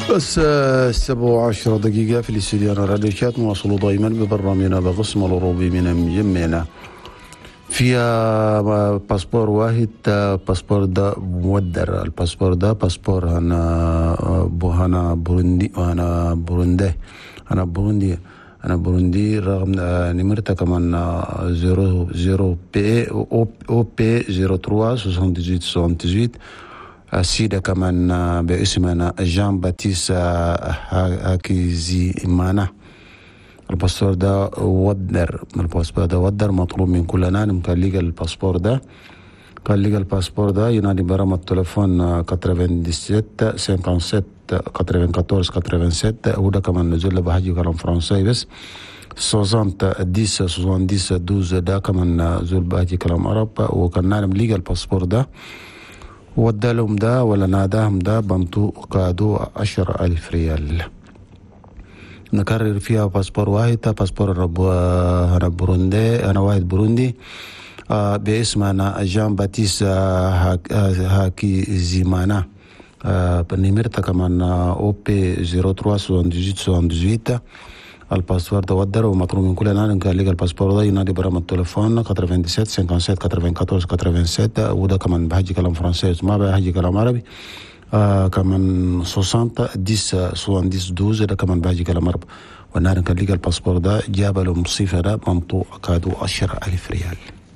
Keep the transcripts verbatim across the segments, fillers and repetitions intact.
بس آه، السبعة وعشرة دقيقة في الاستديو راديو شات، نواصل دائما ببرنامجنا بقسم الأوروبي من مجمعنا فيها باسبور واحد. باسبور ده مودر، الباسبور ده باسبور أنا أنا بوروندي وأنا بورونده أنا بوروندي أنا بوروندي رغم نمرتها كمان زيرو زيرو بي أو بي زيرو تروا سوسون ديزيت سوسون ديزيت. السيدة كمان باسمنا جان باتيس هاكيزي إمانا. الباسبور ده ودر الباسبور ده ودر مطلوب من كلنا نمكلق الباسبور ده كلق الباسبور ده ينادي برام التلفون سبعة وثمانين سبعة وسبعين أربعة عشر سبعة وثمانين. وده كمان نزول بحاجة كلام فرنسي بس سوزان ديس سوزان ديس دوز ده كمان نزول بحاجة كلام عرب. وكان نعلم لقى الباسبور ده ودالهم ده ولا ناداهم ده بنتو قادو عشر ألف ريال. نكرر فيها باسبور واحد، باسبور أنا بوروندي أنا واحد بوروندي آه باسمنا جان باتيس آه هاكي زيمانا. آه بنمرتا كمان أو بي زيرو تروا سوان ديجيت سوان ديجيت. الباسبور ده ودر ومطلوب من كلنا نلقى الباسبور ده ينادي برام التلفون سبعة وسبعين خمسة وسبعين أربعة عشر سبعة وسبعين. وده كمان بحاجي كلام فرنسي ما بحاجي كلام عربي. آه كمان ستين ديس سوان ديس دوز ده كمان بحاجي كلام عربي. والنهار نلقى الباسبور ده جاب له مصيفة ده منطوق كادو عشر ألف ريال.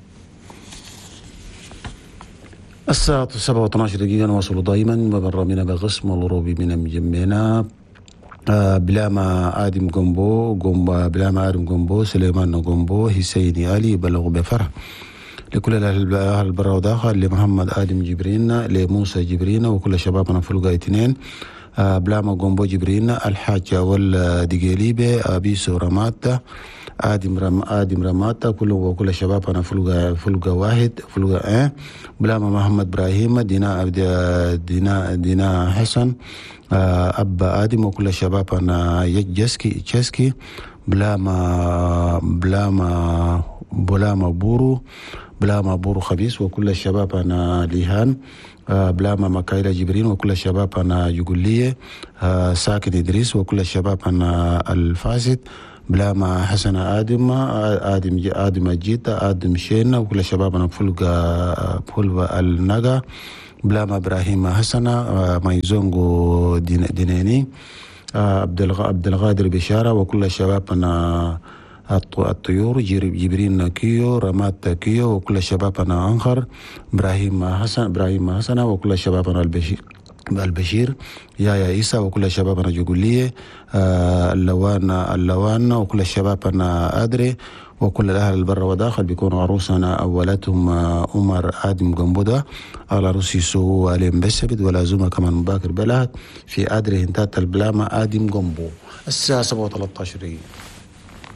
الساعة سبعة واثناشر دقيقة نواصل دائما ببرنامجنا بقسم الأوروبي من مجمعنا آه بلا ما آدم قنبو قنبو بلا ما آدم قنبو سليمان قنبو حسيني علي بلغ بفرح لكل أهل البر وداخل لمحمد آدم جبرين لموسى جبرين وكل شبابنا في القاء اثنين آه بلا ما قنبو جبرين الحاج والدقيليبي أبيسو رماتا آدم رم آدم رماتا كل وكل شبابنا في القاء في القاء واحد في القاء آه بلا ما محمد إبراهيم دينا دينا دينا حسن أبا آدم وكل شبابنا يجسكي تشسكي بلا ما بلا ما بلا ما بورو بلا ما بورو خبيث وكل شبابنا ليهان بلا ما مكايلة جبرين وكل شبابنا يقولية ساكن إدريس وكل شبابنا الفاسد بلا ما حسن آدم آدم آدم جيتا آدم شينا وكل شبابنا فلقا فلقا النجا بلا ما إبراهيم حسنا مايزونغو دينيني عبد القادر بشارة وكل شبابنا الطيور جبرين كيو رمات كيو وكل شبابنا أنخر إبراهيم حسن إبراهيم حسنا وكل شبابنا البشير البشير يا يا عيسى وكل شبابنا جوجولية اللوان اللوان وكل شبابنا أدري وكل الأهل البر وداخل بيكونوا عروسنا أولتهم عمر آدم قنبودة على روسي سو عليهم بسبت ولا زوما كمان باكر بلاد في أدري هنتات البلامة آدم قنبو الساعة سبعة وثلاثة عشر.